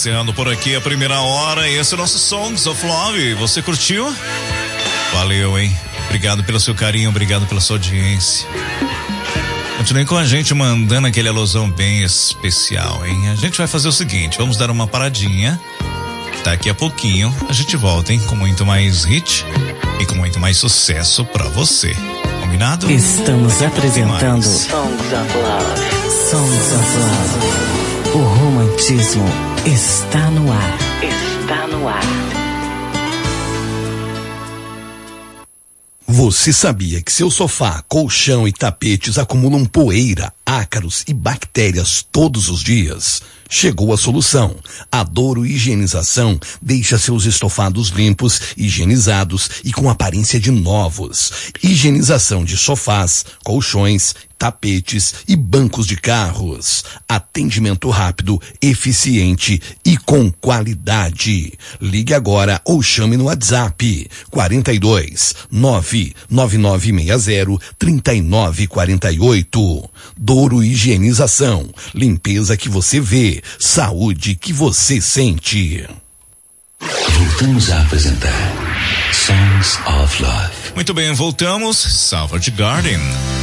encerrando por aqui a primeira hora. Esse é o nosso Songs of Love. Você curtiu? Valeu, hein? Obrigado pelo seu carinho, obrigado pela sua audiência. Continue com a gente mandando aquele alusão bem especial, hein? A gente vai fazer o seguinte, vamos dar uma paradinha. Daqui a pouquinho a gente volta, hein? Com muito mais hit e com muito mais sucesso pra você. Combinado? Estamos apresentando Songs of Love. Songs of Love. O romantismo está no ar. Está no ar. Você sabia que seu sofá, colchão e tapetes acumulam poeira, ácaros e bactérias todos os dias? Chegou a solução. A Douro Higienização deixa seus estofados limpos, higienizados e com aparência de novos. Higienização de sofás, colchões, tapetes e bancos de carros. Atendimento rápido, eficiente e com qualidade. Ligue agora ou chame no WhatsApp 42 99960 3948. Douro Higienização. Limpeza que você vê, saúde que você sente. Voltamos a apresentar Songs of Love. Muito bem, voltamos. Salvador Garden.